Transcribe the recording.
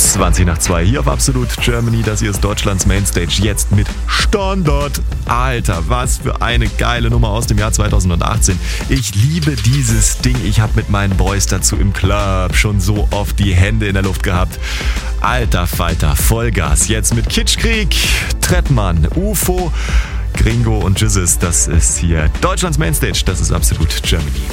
20 nach 2 hier auf Absolut Germany. Das hier ist Deutschlands Mainstage, jetzt mit Standard. Alter, was für eine geile Nummer aus dem Jahr 2018. Ich liebe dieses Ding. Ich habe mit meinen Boys dazu im Club schon so oft die Hände in der Luft gehabt. Alter Falter, Vollgas. Jetzt mit Kitschkrieg, Trettmann, UFO, Gringo und Jizzes. Das ist hier Deutschlands Mainstage. Das ist Absolut Germany.